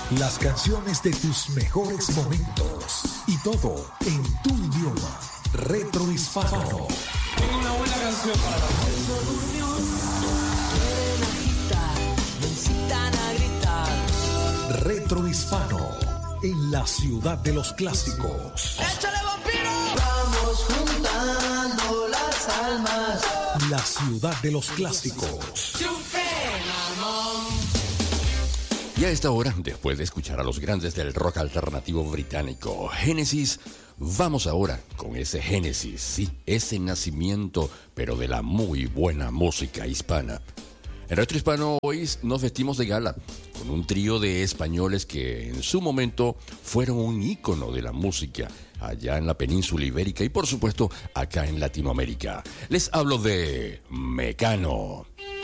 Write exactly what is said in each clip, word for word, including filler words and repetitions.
Las canciones de tus mejores momentos y todo en tu idioma. Retro Hispano. Tengo una buena canción para la quieren agitar, me incitan a gritar. Retro Hispano, en la ciudad de los clásicos. ¡Échale, vampiro! Vamos juntando las almas. La ciudad de los clásicos. Y a esta hora, después de escuchar a los grandes del rock alternativo británico, Genesis, vamos ahora con ese Génesis, sí, ese nacimiento, pero de la muy buena música hispana. En Retro Hispano hoy nos vestimos de gala con un trío de españoles que en su momento fueron un ícono de la música allá en la península ibérica y por supuesto acá en Latinoamérica. Les hablo de Mecano.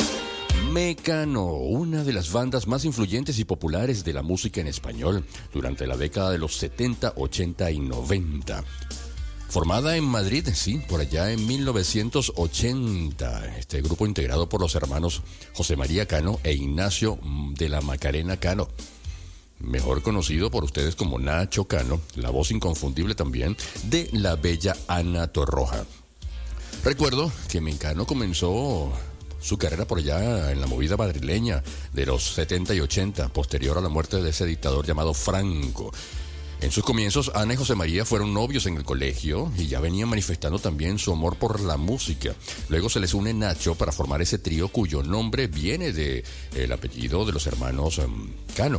Mecano, una de las bandas más influyentes y populares de la música en español durante la década de los setenta, ochenta y noventa. Formada en Madrid, sí, por allá en mil novecientos ochenta, este grupo integrado por los hermanos José María Cano e Ignacio de la Macarena Cano, mejor conocido por ustedes como Nacho Cano, la voz inconfundible también de la bella Ana Torroja. Recuerdo que Mecano comenzó su carrera por allá en la movida madrileña de los setenta y ochenta, posterior a la muerte de ese dictador llamado Franco. En sus comienzos, Ana y José María fueron novios en el colegio y ya venían manifestando también su amor por la música. Luego se les une Nacho para formar ese trío cuyo nombre viene del apellido de los hermanos um, Cano.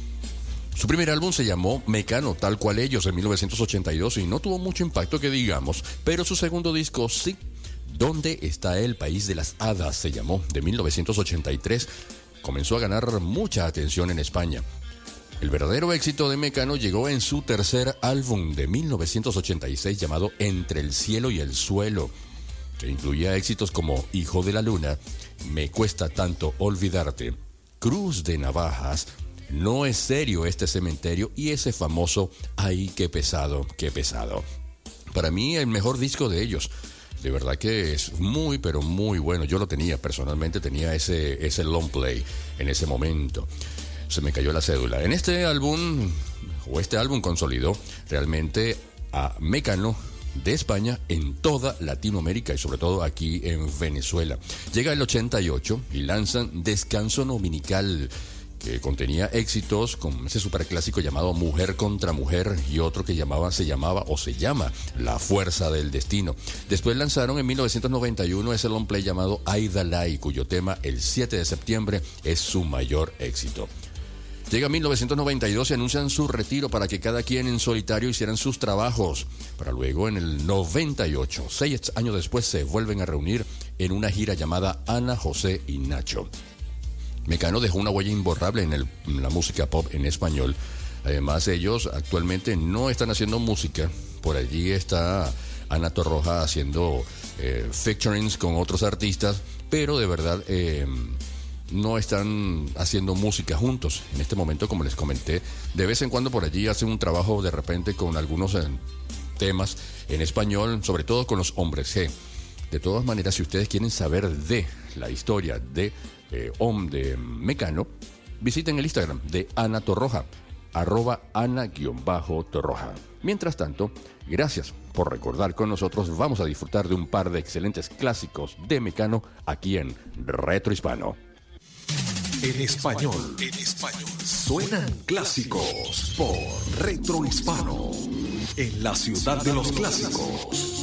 Su primer álbum se llamó Mecano, tal cual ellos, en mil novecientos ochenta y dos, y no tuvo mucho impacto que digamos, pero su segundo disco sí. ¿Dónde está el país de las hadas? Se llamó, de mil novecientos ochenta y tres, comenzó a ganar mucha atención en España. El verdadero éxito de Mecano llegó en su tercer álbum de mil novecientos ochenta y seis llamado Entre el cielo y el suelo, que incluía éxitos como Hijo de la Luna, Me cuesta tanto olvidarte, Cruz de navajas, No es serio este cementerio y ese famoso Ay, qué pesado, qué pesado. Para mí el mejor disco de ellos. De verdad que es muy, pero muy bueno. Yo lo tenía, personalmente tenía ese, ese long play en ese momento. Se me cayó la cédula. En este álbum, o este álbum consolidó realmente a Mecano de España en toda Latinoamérica y sobre todo aquí en Venezuela. Llega el ochenta y ocho y lanzan Descanso Dominical, que contenía éxitos como ese superclásico llamado Mujer contra Mujer y otro que llamaba, se llamaba o se llama La Fuerza del Destino. Después lanzaron en mil novecientos noventa y uno ese long play llamado Aidalay, cuyo tema el siete de septiembre es su mayor éxito. Llega mil novecientos noventa y dos y anuncian su retiro para que cada quien en solitario hicieran sus trabajos, para luego en el noventa y ocho, seis años después, se vuelven a reunir en una gira llamada Ana, José y Nacho. Mecano dejó una huella imborrable en, el, en la música pop en español. Además, ellos actualmente no están haciendo música. Por allí está Ana Torroja haciendo eh, featurings con otros artistas, pero de verdad eh, no están haciendo música juntos. En este momento, como les comenté, de vez en cuando por allí hacen un trabajo de repente con algunos eh, temas en español, sobre todo con los Hombres G. De todas maneras, si ustedes quieren saber de la historia de Eh, Om de Mecano, visiten el Instagram de Ana Torroja, arroba Ana-Torroja. Mientras tanto, gracias por recordar con nosotros. Vamos a disfrutar de un par de excelentes clásicos de Mecano aquí en Retro Hispano. En español, en español, suenan clásicos por Retro Hispano, en la ciudad de los clásicos.